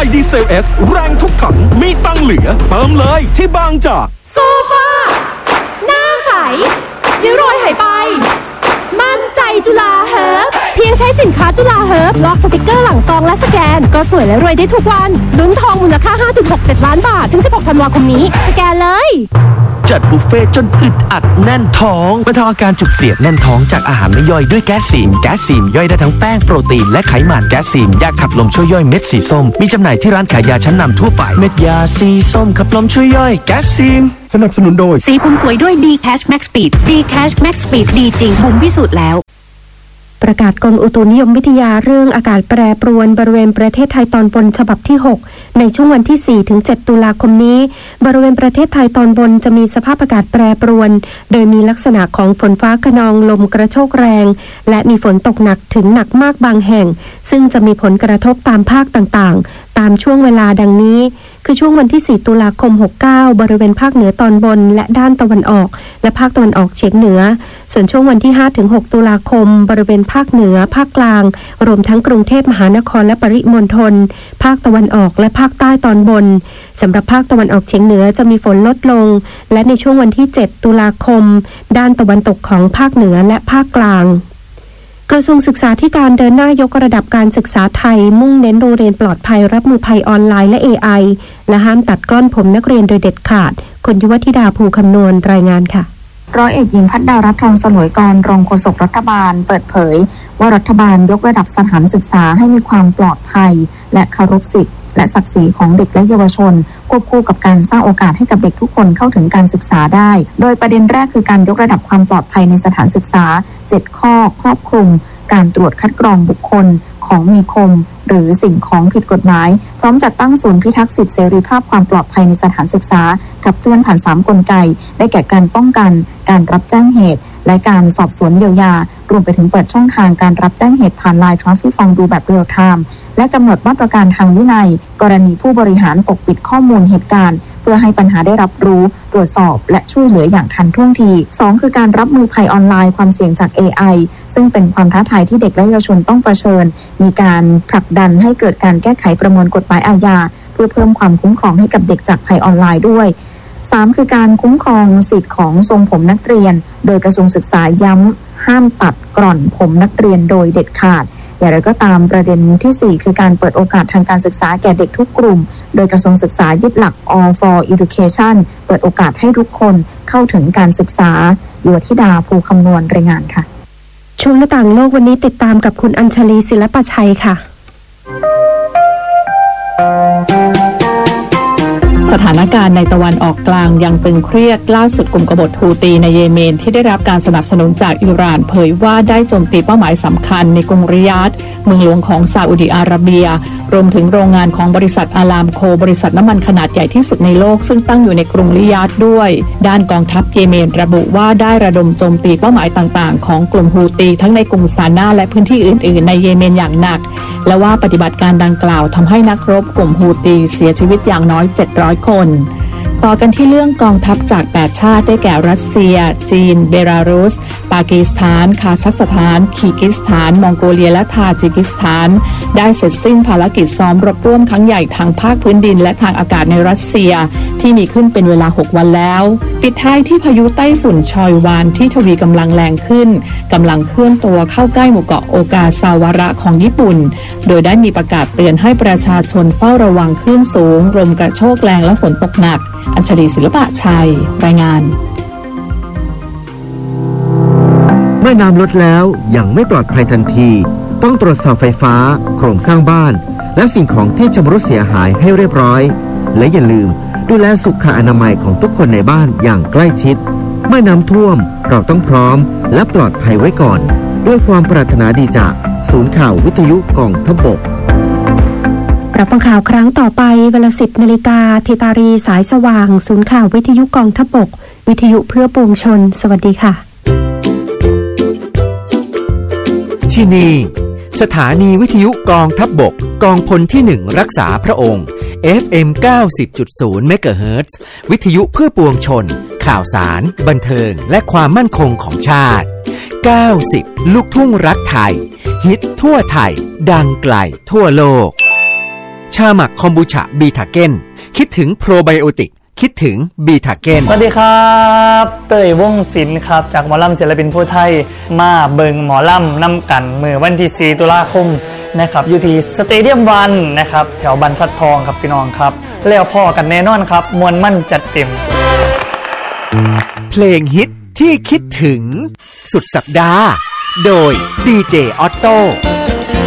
ดีเซล S แรงทุกถังมีตังเหลือเติมเลยที่บางจากโซฟาหน้าใสริ้วรอยหายไปมั่นใจจุฬาเฮิร์บเพียงใช้สินค้าจุฬาเฮิร์บล็อกสติกเกอร์หลังซองและสแกนก็สวยและรวยได้ทุกวันลุ้นทองมูลค่า 5.67 ล้านบาทถึง16ธันวาคมนี้สแกนเลยจัดบุฟเฟ่จนอึดอัดแน่นท้องบรรเทาอาการจุกเสียดแน่นท้องจากอาหารไม่ย่อยด้วยแก๊สซีนย่อยได้ทั้งแป้งโปรตีนและไขมันแก๊สซีนยาขับลมช่วยย่อยเม็ดสีส้มมีจำหน่ายที่ร้านขายยาชั้นนำทั่วไปเม็ดยาสีส้มขับลมช่วยย่อยแก๊สซีนสนับสนุนโดยสีผมสวยด้วย D Cash Max Speed D Cash Max Speed ดีจริงบุ๋มพิสูจน์แล้วประกาศกรมอุตุนิยมวิทยาเรื่องอากาศแปรปรวนบริเวณประเทศไทยตอนบนฉบับที่6ในช่วงวันที่4ถึง7ตุลาคมนี้บริเวณประเทศไทยตอนบนจะมีสภาพอากาศแปรปรวนโดยมีลักษณะของฝนฟ้าคะนองลมกระโชกแรงและมีฝนตกหนักถึงหนักมากบางแห่งซึ่งจะมีผลกระทบตามภาคต่างๆตามช่วงเวลาดังนี้คือช่วงวันที่4ตุลาคม69บริเวณภาคเหนือตอนบนและด้านตะวันออกและภาคตะวันออกเฉียงเหนือส่วนช่วงวันที่5ถึง6ตุลาคมบริเวณภาคเหนือภาคกลางรวมทั้งกรุงเทพมหานครและปริมณฑลภาคตะวันออกและภาคใต้ตอนบนสำหรับภาคตะวันออกเฉียงเหนือจะมีฝนลดลงและในช่วงวันที่7ตุลาคมด้านตะวันตกของภาคเหนือและภาคกลางกระทรวงศึกษาธิการเดินหน้ายกระดับการศึกษาไทยมุ่งเน้นโรงเรียนปลอดภัยรับมือภัยออนไลน์และ AI และห้ามตัดกล้อนผมนักเรียนโดยเด็ดขาดคุณยุวธิดาภูคำนวณรายงานค่ะร้อยเอกหญิงพัฒดารัตน์ทองสลวยกรรองโฆษกรัฐบาลเปิดเผยว่ารัฐบาลยกระดับสถานศึกษาให้มีความปลอดภัยและเคารพสิทธิและศักดิ์ศรีของเด็กและเยาวชนควบคู่กับการสร้างโอกาสให้กับเด็กทุกคนเข้าถึงการศึกษาได้โดยประเด็นแรกคือการยกระดับความปลอดภัยในสถานศึกษา7ข้อครอบคลุมการตรวจคัดกรองบุคคลของมีคมหรือสิ่งของผิดกฎหมายพร้อมจัดตั้งศูนย์พิทักษ์สิทธิเสรีภาพความปลอดภัยในสถานศึกษาขับเคลื่อนผ่าน3กลไกได้แก่การป้องกันการรับแจ้งเหตุและการสอบสวนเยียวยารวมไปถึงเปิดช่องทางการรับแจ้งเหตุผ่าน LINE Traffic ฟังดูแบบเรียลไทม์และกำหนดมาตรการทางวินัยกรณีผู้บริหารปกปิดข้อมูลเหตุการณ์เพื่อให้ปัญหาได้รับรู้ตรวจสอบและช่วยเหลืออย่างทันท่วงที2คือการรับมือภัยออนไลน์ความเสี่ยงจาก AI ซึ่งเป็นความท้าทายที่เด็กและเยาวชนต้องเผชิญมีการผลักดันให้เกิดการแก้ไขประมวลกฎหมายอาญาเพื่อเพิ่มความคุ้มครองให้กับเด็กจากภัยออนไลน์ด้วย3คือการคุ้มครองสิทธิ์ของทรงผมนักเรียนโดยกระทรวงศึกษาย้ำห้ามตัดกร่อนผมนักเรียนโดยเด็ดขาดอย่างไรก็ตามประเด็นที่4คือการเปิดโอกาสทางการศึกษาแก่เด็กทุกกลุ่มโดยกระทรวงศึกษายึดหลัก All for Education เปิดโอกาสให้ทุกคนเข้าถึงการศึกษายุวธิดาภูคำนวณรายงานค่ะช่วงหน้าต่างโลกวันนี้ติดตามกับคุณอัญชลีศิลปชัยค่ะสถานการณ์ในตะวันออกกลางยังตึงเครียดล่าสุดกลุ่มกบฏฮูตีในเยเมนที่ได้รับการสนับสนุนจากอิหร่านเผยว่าได้โจมตีเป้าหมายสำคัญในกรุงริยาดเมืองหลวงของซาอุดิอาระเบียรวมถึงโรงงานของบริษัทอารามโคบริษัทน้ำมันขนาดใหญ่ที่สุดในโลกซึ่งตั้งอยู่ในกรุงริยาดด้วยด้านกองทัพเยเมนระบุว่าได้ระดมโจมตีเป้าหมายต่างๆของกลุ่มฮูตีทั้งในกรุงซานาและพื้นที่อื่นๆในเยเมนอย่างหนักและว่าปฏิบัติการดังกล่าวทำให้นักรบกลุ่มฮูตีเสียชีวิตอย่างน้อย700คนต่อกันที่เรื่องกองทัพจาก8ชาติได้แก่รัสเซียจีนเบลารุสปากีสถานคาซัคสถานคีร์กิสถานมองโกเลียและทาจิกิสถานได้เสร็จสิ้นภารกิจซ้อมรบร่วมครั้งใหญ่ทางภาคพื้นดินและทางอากาศในรัสเซียที่มีขึ้นเป็นเวลา6วันแล้วปิดท้ายที่พายุไต้ฝุ่นชอยวานที่ทวีกำลังแรงขึ้นกำลังเคลื่อนตัวเข้าใกล้หมู่เกาะโอกาซาวาระของญี่ปุ่นโดยได้มีประกาศเตือนให้ประชาชนเฝ้าระวังคลื่นสูงลมกระโชกแรงและฝนตกหนักอัญชลีศิลปะชัยรายงานเมื่อน้ำลดแล้วยังไม่ปลอดภัยทันทีต้องตรวจสอบไฟฟ้าโครงสร้างบ้านและสิ่งของที่ชำรุดเสียหายให้เรียบร้อยและอย่าลืมดูแลสุขอนามัยของทุกคนในบ้านอย่างใกล้ชิดเมื่อน้ำท่วมเราต้องพร้อมและปลอดภัยไว้ก่อนด้วยความปรารถนาดีจากศูนย์ข่าววิทยุกองทัพบกรับฟังข่าวครั้งต่อไปเวลา 10 นาฬิกาธิตารีสายสว่างศูนย์ข่าววิทยุกองทัพบกวิทยุเพื่อปวงชนสวัสดีค่ะที่นี่สถานีวิทยุกองทัพบกกองพลที่1รักษาพระองค์ FM 90.0 เมกะเฮิรตซ์ วิทยุเพื่อปวงชนข่าวสารบันเทิงและความมั่นคงของชาติ90ลูกทุ่งรักไทยฮิตทั่วไทยดังไกลทั่วโลกชาหมักคอมบูชาบีทาเก้นคิดถึงโปรไบโอติกคิดถึงบีทาเก้นสวัสดีครับเต้ยวงศิลป์ครับจากหมอลำศิลปินผู้ไทยมาเบิงหมอลำนำกันมือวันที่4ตุลาคมนะครับอยู่ที่สเตเดียมวันนะครับแถวบรรทัดทองครับพี่น้องครับแล้วพ่อกันแน่นอนครับมวลมั่นจัดเต็มเพลงฮิตที่คิดถึงสุดสัปดาห์โดยดีเจออตโต้